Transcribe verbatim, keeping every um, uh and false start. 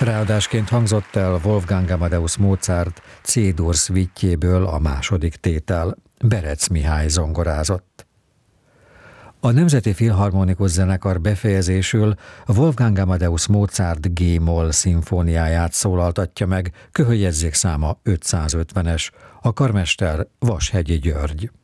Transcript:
Ráadásként hangzott el Wolfgang Amadeus Mozart C-dur szvítjéből a második tétel, Berec Mihály zongorázott. A Nemzeti Filharmonikus Zenekar befejezésül Wolfgang Amadeus Mozart G-moll szimfóniáját szólaltatja meg, köhöljegyzék száma ötszázötvenes, a karmester Vashegyi György.